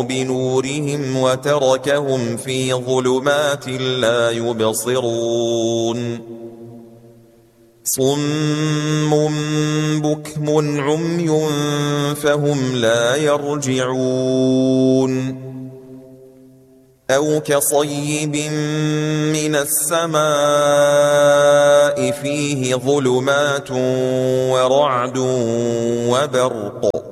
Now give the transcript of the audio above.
بنورهم وتركهم في ظلمات لا يبصرون صم بكم عمي فهم لا يرجعون أو كصيب من السماء فيه ظلمات ورعد وبرق